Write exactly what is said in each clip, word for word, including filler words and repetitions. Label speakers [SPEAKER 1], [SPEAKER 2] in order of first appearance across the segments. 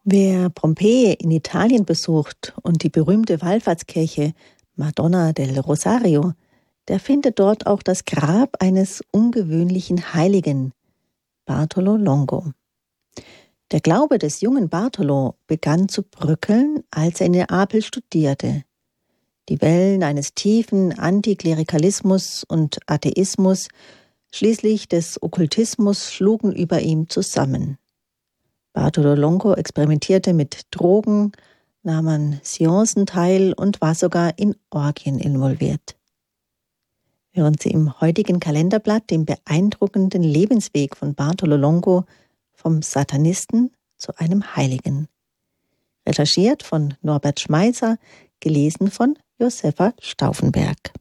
[SPEAKER 1] Wer Pompeji in Italien besucht und die berühmte Wallfahrtskirche Madonna del Rosario, der findet dort auch das Grab eines ungewöhnlichen Heiligen, Bartolo Longo. Der Glaube des jungen Bartolo begann zu bröckeln, als er in Neapel studierte. Die Wellen eines tiefen Antiklerikalismus und Atheismus, schließlich des Okkultismus, schlugen über ihm zusammen. Bartolo Longo experimentierte mit Drogen, nahm an Seancen teil und war sogar in Orgien involviert. Während Sie im heutigen Kalenderblatt den beeindruckenden Lebensweg von Bartolo Longo vom Satanisten zu einem Heiligen. Recherchiert von Norbert Schmeiser, gelesen von Josefa Stauffenberg.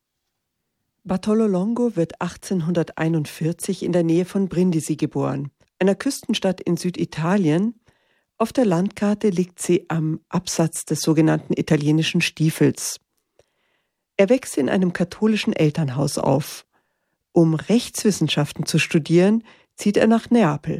[SPEAKER 2] Bartolo Longo wird achtzehnhunderteinundvierzig in der Nähe von Brindisi geboren, einer Küstenstadt in Süditalien. Auf der Landkarte liegt sie am Absatz des sogenannten italienischen Stiefels. Er wächst in einem katholischen Elternhaus auf. Um Rechtswissenschaften zu studieren, zieht er nach Neapel.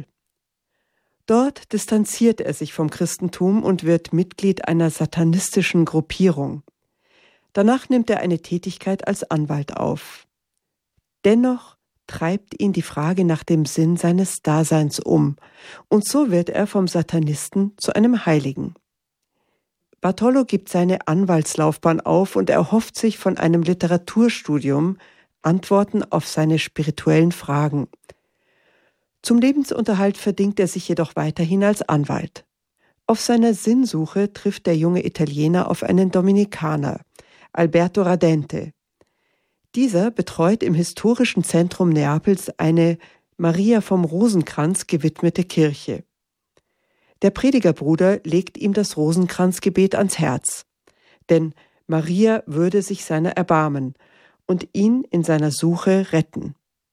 [SPEAKER 2] Dort distanziert er sich vom Christentum und wird Mitglied einer satanistischen Gruppierung. Danach nimmt er eine Tätigkeit als Anwalt auf. Dennoch treibt ihn die Frage nach dem Sinn seines Daseins um, und so wird er vom Satanisten zu einem Heiligen. Bartolo gibt seine Anwaltslaufbahn auf und erhofft sich von einem Literaturstudium Antworten auf seine spirituellen Fragen. Zum Lebensunterhalt verdingt er sich jedoch weiterhin als Anwalt. Auf seiner Sinnsuche trifft der junge Italiener auf einen Dominikaner, Alberto Radente. Dieser betreut im historischen Zentrum Neapels eine Maria vom Rosenkranz gewidmete Kirche. Der Predigerbruder legt ihm das Rosenkranzgebet ans Herz, denn Maria würde sich seiner erbarmen und ihn in seiner Suche retten.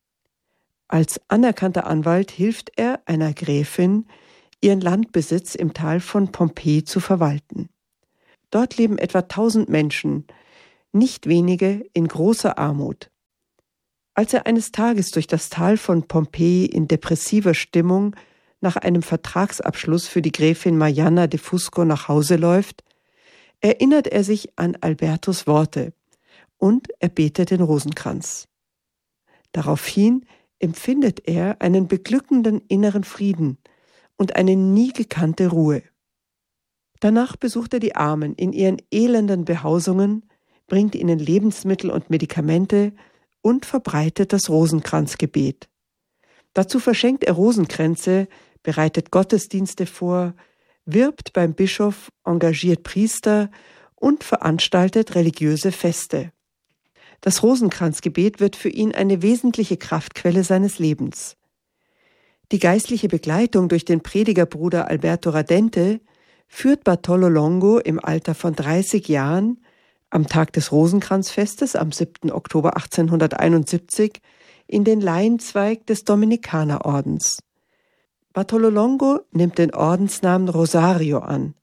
[SPEAKER 2] Als anerkannter Anwalt hilft er einer Gräfin, ihren Landbesitz im Tal von Pompeji zu verwalten. Dort leben etwa tausend Menschen, nicht wenige in großer Armut. Als er eines Tages durch das Tal von Pompeji in depressiver Stimmung nach einem Vertragsabschluss für die Gräfin Marianna de Fusco nach Hause läuft, erinnert er sich an Albertos Worte und er betet den Rosenkranz. Daraufhin empfindet er einen beglückenden inneren Frieden und eine nie gekannte Ruhe. Danach besucht er die Armen in ihren elenden Behausungen, bringt ihnen Lebensmittel und Medikamente und verbreitet das Rosenkranzgebet. Dazu verschenkt er Rosenkränze, bereitet Gottesdienste vor, wirbt beim Bischof, engagiert Priester und veranstaltet religiöse Feste. Das Rosenkranzgebet wird für ihn eine wesentliche Kraftquelle seines Lebens. Die geistliche Begleitung durch den Predigerbruder Alberto Radente führt Bartolo Longo im Alter von dreißig Jahren am Tag des Rosenkranzfestes am siebten Oktober achtzehnhunderteinundsiebzig in den Laienzweig des Dominikanerordens. Bartolo Longo nimmt den Ordensnamen Rosario an.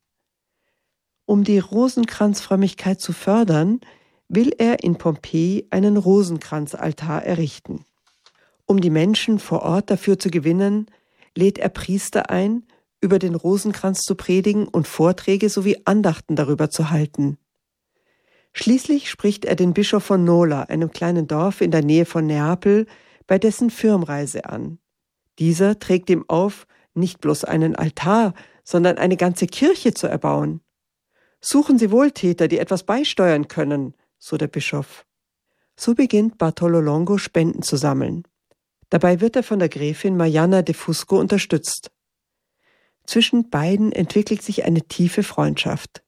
[SPEAKER 2] Um die Rosenkranzfrömmigkeit zu fördern, will er in Pompeji einen Rosenkranzaltar errichten. Um die Menschen vor Ort dafür zu gewinnen, lädt er Priester ein, über den Rosenkranz zu predigen und Vorträge sowie Andachten darüber zu halten. Schließlich spricht er den Bischof von Nola, einem kleinen Dorf in der Nähe von Neapel, bei dessen Firmreise an. Dieser trägt ihm auf, nicht bloß einen Altar, sondern eine ganze Kirche zu erbauen. Suchen Sie Wohltäter, die etwas beisteuern können, so der Bischof. So beginnt Bartolo Longo Spenden zu sammeln. Dabei wird er von der Gräfin Marianna de Fusco unterstützt. Zwischen beiden entwickelt sich eine tiefe Freundschaft.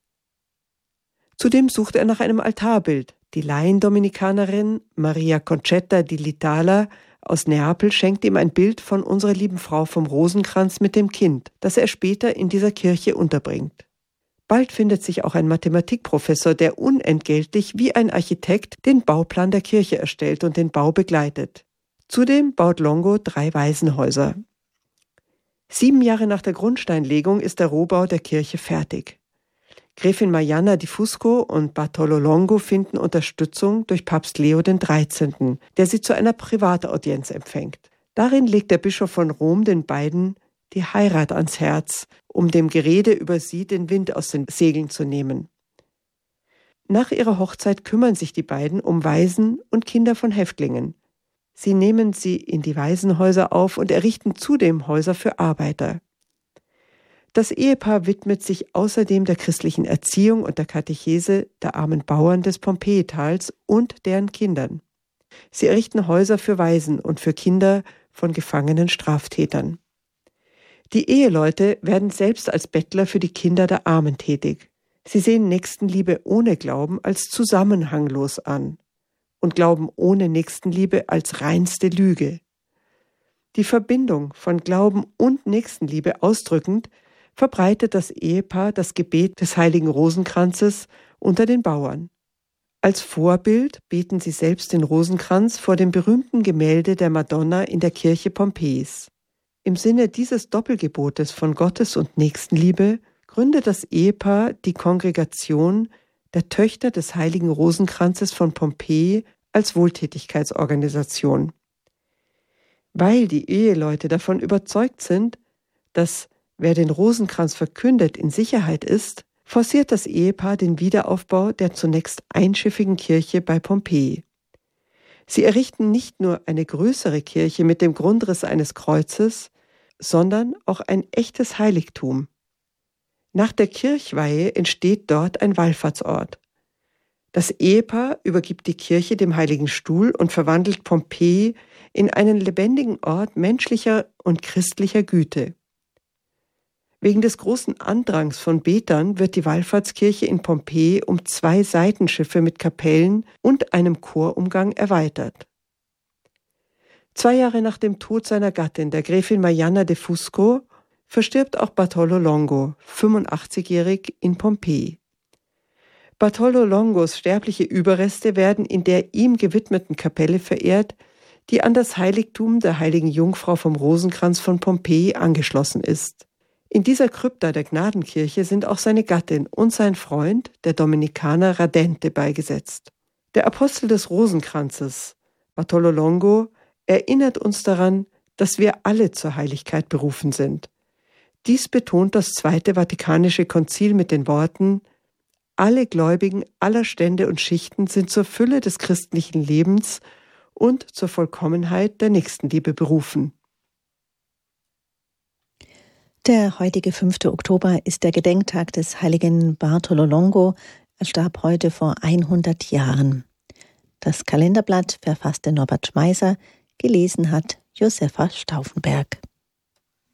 [SPEAKER 2] Zudem sucht er nach einem Altarbild. Die Laiendominikanerin Maria Concetta di Litala aus Neapel schenkt ihm ein Bild von unserer lieben Frau vom Rosenkranz mit dem Kind, das er später in dieser Kirche unterbringt. Bald findet sich auch ein Mathematikprofessor, der unentgeltlich wie ein Architekt den Bauplan der Kirche erstellt und den Bau begleitet. Zudem baut Longo drei Waisenhäuser. Sieben Jahre nach der Grundsteinlegung ist der Rohbau der Kirche fertig. Gräfin Marianna di Fusco und Bartolo Longo finden Unterstützung durch Papst Leo der dreizehnte., der sie zu einer Privataudienz empfängt. Darin legt der Bischof von Rom den beiden die Heirat ans Herz, um dem Gerede über sie den Wind aus den Segeln zu nehmen. Nach ihrer Hochzeit kümmern sich die beiden um Waisen und Kinder von Häftlingen. Sie nehmen sie in die Waisenhäuser auf und errichten zudem Häuser für Arbeiter. Das Ehepaar widmet sich außerdem der christlichen Erziehung und der Katechese der armen Bauern des Pompeitals und deren Kindern. Sie errichten Häuser für Waisen und für Kinder von gefangenen Straftätern. Die Eheleute werden selbst als Bettler für die Kinder der Armen tätig. Sie sehen Nächstenliebe ohne Glauben als zusammenhanglos an und Glauben ohne Nächstenliebe als reinste Lüge. Die Verbindung von Glauben und Nächstenliebe ausdrückend verbreitet das Ehepaar das Gebet des heiligen Rosenkranzes unter den Bauern. Als Vorbild beten sie selbst den Rosenkranz vor dem berühmten Gemälde der Madonna in der Kirche Pompeis. Im Sinne dieses Doppelgebotes von Gottes- und Nächstenliebe gründet das Ehepaar die Kongregation der Töchter des heiligen Rosenkranzes von Pompeji als Wohltätigkeitsorganisation. Weil die Eheleute davon überzeugt sind, dass wer den Rosenkranz verkündet in Sicherheit ist, forciert das Ehepaar den Wiederaufbau der zunächst einschiffigen Kirche bei Pompeji. Sie errichten nicht nur eine größere Kirche mit dem Grundriss eines Kreuzes, sondern auch ein echtes Heiligtum. Nach der Kirchweihe entsteht dort ein Wallfahrtsort. Das Ehepaar übergibt die Kirche dem Heiligen Stuhl und verwandelt Pompeji in einen lebendigen Ort menschlicher und christlicher Güte. Wegen des großen Andrangs von Betern wird die Wallfahrtskirche in Pompeji um zwei Seitenschiffe mit Kapellen und einem Chorumgang erweitert. Zwei Jahre nach dem Tod seiner Gattin, der Gräfin Marianna de Fusco, verstirbt auch Bartolo Longo, fünfundachtzigjährig, in Pompeji. Bartolo Longos sterbliche Überreste werden in der ihm gewidmeten Kapelle verehrt, die an das Heiligtum der heiligen Jungfrau vom Rosenkranz von Pompeji angeschlossen ist. In dieser Krypta der Gnadenkirche sind auch seine Gattin und sein Freund, der Dominikaner Radente, beigesetzt. Der Apostel des Rosenkranzes, Bartolo Longo, erinnert uns daran, dass wir alle zur Heiligkeit berufen sind. Dies betont das Zweite Vatikanische Konzil mit den Worten: Alle Gläubigen aller Stände und Schichten sind zur Fülle des christlichen Lebens und zur Vollkommenheit der Nächstenliebe berufen.
[SPEAKER 1] Der heutige fünfte Oktober ist der Gedenktag des heiligen Bartolo Longo. Er starb heute vor hundert Jahren. Das Kalenderblatt verfasste Norbert Schmeiser, gelesen hat Josefa Stauffenberg.